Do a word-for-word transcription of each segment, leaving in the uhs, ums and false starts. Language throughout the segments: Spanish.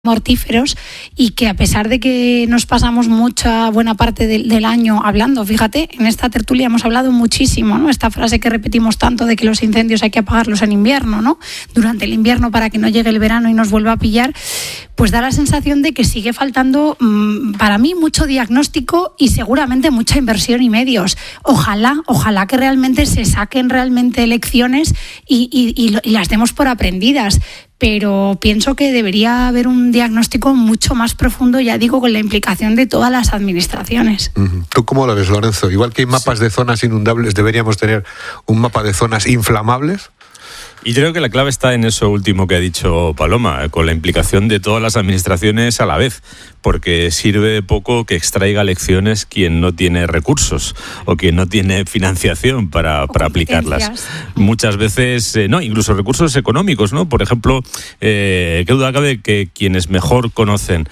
mortíferos y que a pesar de que nos pasamos mucha buena parte del, del año hablando, fíjate, en esta tertulia hemos hablado muchísimo, ¿no? Esta frase que repetimos tanto de que los incendios hay que apagarlos en invierno, ¿no? Durante el invierno para que no llegue el verano y nos vuelva a pillar, pues da la sensación de que sigue faltando mmm, para mí mucho diagnóstico y seguramente mucha inversión y medios. Ojalá, ojalá que realmente se saquen realmente lecciones y, y, y, y las demos por aprendidas. Pero pienso que debería haber un diagnóstico mucho más profundo, ya digo, con la implicación de todas las administraciones. ¿Tú cómo lo ves, Lorenzo? Igual que hay mapas de zonas inundables, ¿deberíamos tener un mapa de zonas inflamables? Y creo que la clave está en eso último que ha dicho Paloma, con la implicación de todas las administraciones a la vez, porque sirve de poco que extraiga lecciones quien no tiene recursos o quien no tiene financiación para, para aplicarlas. Muchas veces, eh, no, incluso recursos económicos, ¿no? Por ejemplo, eh, qué duda cabe que quienes mejor conocen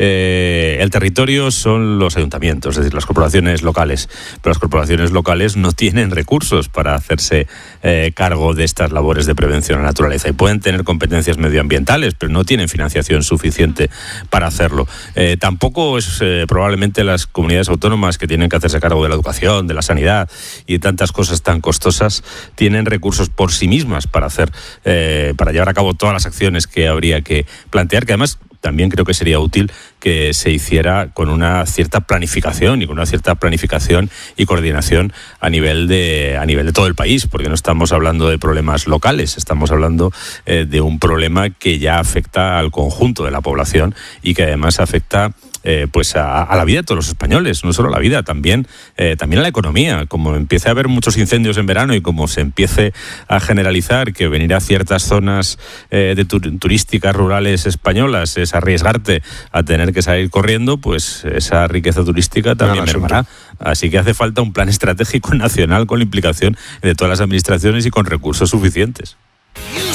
eh, el territorio son los ayuntamientos, es decir, las corporaciones locales, pero las corporaciones locales no tienen recursos para hacerse eh, cargo de estas labores de prevención a la naturaleza y pueden tener competencias medioambientales, pero no tienen financiación suficiente para hacerlo. Eh, tampoco es eh, probablemente las comunidades autónomas que tienen que hacerse cargo de la educación, de la sanidad y de tantas cosas tan costosas, tienen recursos por sí mismas para hacer, eh, para llevar a cabo todas las acciones que habría que plantear, que además también creo que sería útil que se hiciera con una cierta planificación y con una cierta planificación y coordinación a nivel de a nivel de todo el país, porque no estamos hablando de problemas locales, estamos hablando eh, de un problema que ya afecta al conjunto de la población y que además afecta Eh, pues a, a la vida de todos los españoles, no solo a la vida, también, eh, también a la economía. Como empiece a haber muchos incendios en verano y como se empiece a generalizar que venir a ciertas zonas eh, de tur- turísticas rurales españolas es arriesgarte a tener que salir corriendo, pues esa riqueza turística también mermará. Así que hace falta un plan estratégico nacional con la implicación de todas las administraciones y con recursos suficientes.